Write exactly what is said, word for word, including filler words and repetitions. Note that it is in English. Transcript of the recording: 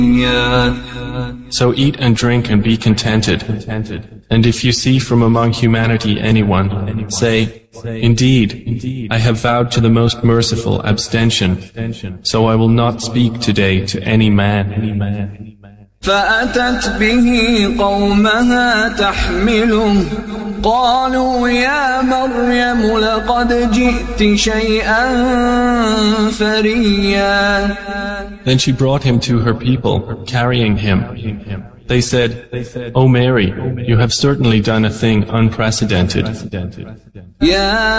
So eat and drink and be contented. And if you see from among humanity anyone, say, Indeed, I have vowed to the most merciful abstention, so I will not speak today to any man. فأتت به قومها تحمله قالوا يا مريم لقد جئت شيئا فريا. Then she brought him to her people, carrying him. They said, O Mary, you have certainly done a thing unprecedented. يا